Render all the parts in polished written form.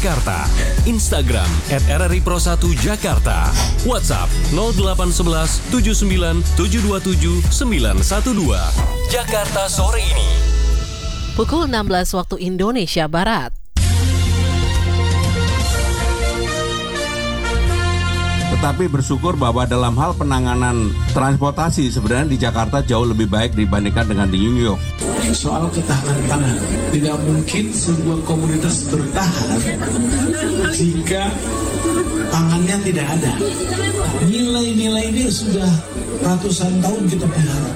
Jakarta. Instagram @RRI Pro1 Jakarta. WhatsApp 0811 79 727 912. Jakarta sore ini. Pukul 16 waktu Indonesia Barat. Tetapi bersyukur bahwa dalam hal penanganan transportasi sebenarnya di Jakarta jauh lebih baik dibandingkan dengan di New York. Soal ketahanan pangan, tidak mungkin sebuah komunitas bertahan jika pangannya tidak ada. Nilai-nilai ini sudah ratusan tahun kita pelihara.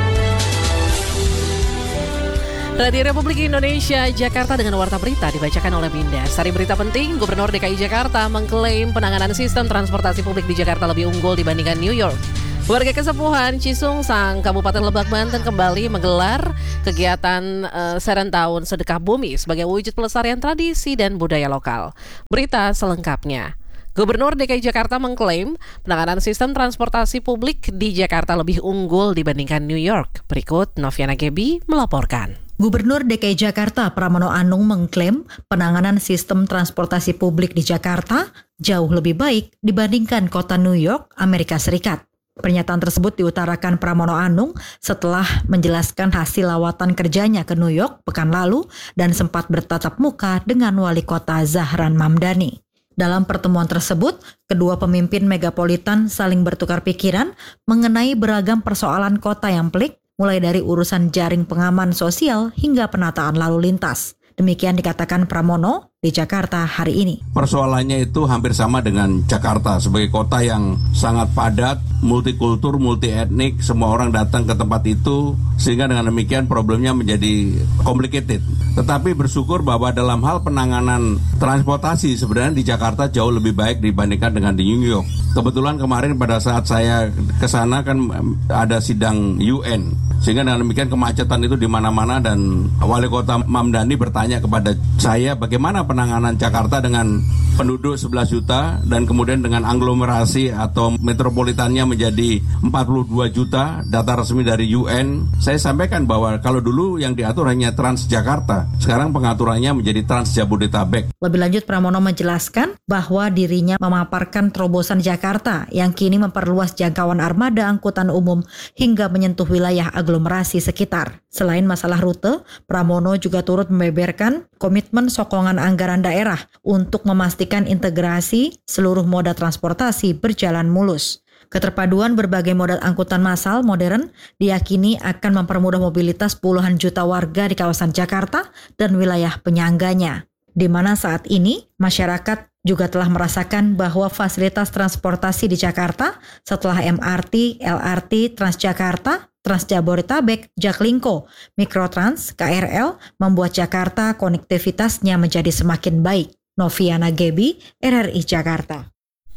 Radio Republik Indonesia, Jakarta dengan Warta Berita dibacakan oleh Binda. Sari berita penting, Gubernur DKI Jakarta mengklaim penanganan sistem transportasi publik di Jakarta lebih unggul dibandingkan New York. Warga Kesepuhan Cisungsang, Kabupaten Lebak, Banten kembali menggelar kegiatan Serentahun Sedekah Bumi sebagai wujud pelestarian tradisi dan budaya lokal. Berita selengkapnya. Gubernur DKI Jakarta mengklaim penanganan sistem transportasi publik di Jakarta lebih unggul dibandingkan New York. Berikut Noviana Gebi melaporkan. Gubernur DKI Jakarta Pramono Anung mengklaim penanganan sistem transportasi publik di Jakarta jauh lebih baik dibandingkan kota New York, Amerika Serikat. Pernyataan tersebut diutarakan Pramono Anung setelah menjelaskan hasil lawatan kerjanya ke New York pekan lalu dan sempat bertatap muka dengan wali kota Zahran Mamdani. Dalam pertemuan tersebut, kedua pemimpin megapolitan saling bertukar pikiran mengenai beragam persoalan kota yang pelik, mulai dari urusan jaring pengaman sosial hingga penataan lalu lintas. Demikian dikatakan Pramono di Jakarta hari ini. Persoalannya itu hampir sama dengan Jakarta sebagai kota yang sangat padat, multikultur, multi etnik, semua orang datang ke tempat itu, sehingga dengan demikian problemnya menjadi complicated. Tetapi bersyukur bahwa dalam hal penanganan transportasi sebenarnya di Jakarta jauh lebih baik dibandingkan dengan di New York. Kebetulan kemarin pada saat saya ke sana kan ada sidang UN, sehingga dengan demikian kemacetan itu di mana-mana dan wali kota Mamdani bertanya kepada saya bagaimana penanganan Jakarta dengan penduduk 11 juta dan kemudian dengan aglomerasi atau metropolitannya menjadi 42 juta, data resmi dari UN. Saya sampaikan bahwa kalau dulu yang diatur hanya Transjakarta, sekarang pengaturannya menjadi Trans Jabodetabek. Lebih lanjut Pramono menjelaskan bahwa dirinya memaparkan terobosan Jakarta yang kini memperluas jangkauan armada angkutan umum hingga menyentuh wilayah aglomerasi sekitar. Selain masalah rute, Pramono juga turut membeberkan komitmen sokongan anggaran daerah untuk memastikan integrasi seluruh moda transportasi berjalan mulus. Keterpaduan berbagai moda angkutan massal modern diyakini akan mempermudah mobilitas puluhan juta warga di kawasan Jakarta dan wilayah penyangganya, di mana saat ini masyarakat juga telah merasakan bahwa fasilitas transportasi di Jakarta setelah MRT, LRT, Transjakarta, Transjabodetabek, Jaklingko, Mikrotrans, KRL membuat Jakarta konektivitasnya menjadi semakin baik. Noviana Gebi, RRI Jakarta.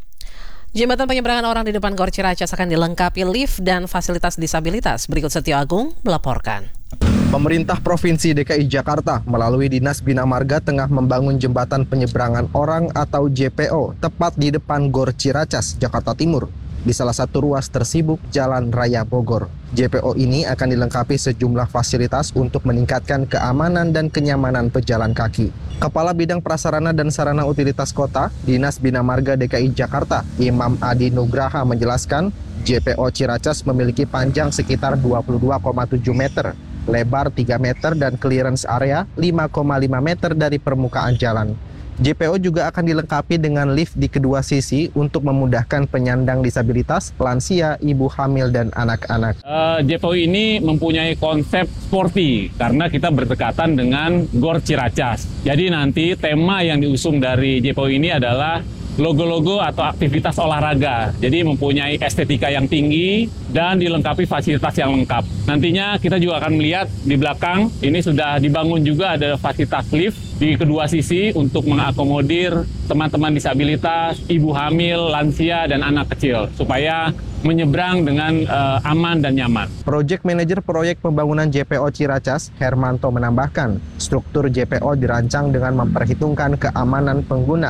Jembatan penyeberangan orang di depan Gor Ciracas akan dilengkapi lift dan fasilitas disabilitas. Berikut Setio Agung melaporkan. Pemerintah Provinsi DKI Jakarta melalui Dinas Bina Marga tengah membangun jembatan penyeberangan orang atau JPO tepat di depan Gor Ciracas, Jakarta Timur, di salah satu ruas tersibuk Jalan Raya Bogor. JPO ini akan dilengkapi sejumlah fasilitas untuk meningkatkan keamanan dan kenyamanan pejalan kaki. Kepala Bidang Prasarana dan Sarana Utilitas Kota, Dinas Bina Marga DKI Jakarta, Imam Adi Nugraha menjelaskan, JPO Ciracas memiliki panjang sekitar 22,7 meter, lebar 3 meter dan clearance area 5,5 meter dari permukaan jalan. JPO juga akan dilengkapi dengan lift di kedua sisi untuk memudahkan penyandang disabilitas, lansia, ibu hamil, dan anak-anak. JPO ini mempunyai konsep sporty karena kita berdekatan dengan Gor Ciracas. Jadi nanti tema yang diusung dari JPO ini adalah logo-logo atau aktivitas olahraga. Jadi mempunyai estetika yang tinggi dan dilengkapi fasilitas yang lengkap. Nantinya kita juga akan melihat di belakang ini sudah dibangun juga ada fasilitas lift di kedua sisi untuk mengakomodir teman-teman disabilitas, ibu hamil, lansia, dan anak kecil supaya menyeberang dengan aman dan nyaman. Project Manager Proyek Pembangunan JPO Ciracas, Hermanto menambahkan, struktur JPO dirancang dengan memperhitungkan keamanan pengguna